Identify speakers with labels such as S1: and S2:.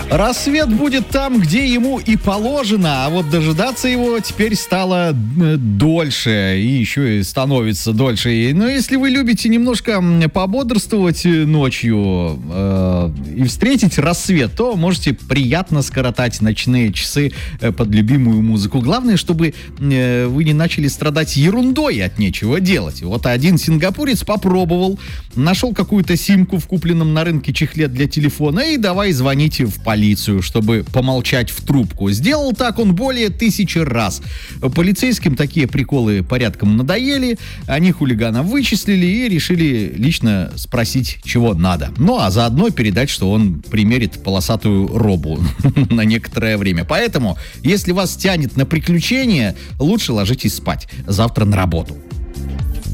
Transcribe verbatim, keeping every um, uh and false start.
S1: Рассвет будет там, где ему и положено, а вот дожидаться его теперь стало э, дольше, и еще и становится дольше. Но если вы любите немножко пободрствовать ночью э, и встретить рассвет, то можете приятно скоротать ночные часы э, под любимую музыку. Главное, чтобы э, вы не начали страдать ерундой от нечего делать. Вот один сингапурец попробовал, нашел какую-то симку в купленном на рынке чехле для телефона и давай звонить в полицию, чтобы помолчать в трубку. Сделал так он более тысячи раз. Полицейским такие приколы порядком надоели, они хулигана вычислили и решили лично спросить, чего надо. Ну, а заодно передать, что он примерит полосатую робу на некоторое время. Поэтому, если вас тянет на приключения, лучше ложитесь спать. Завтра на работу.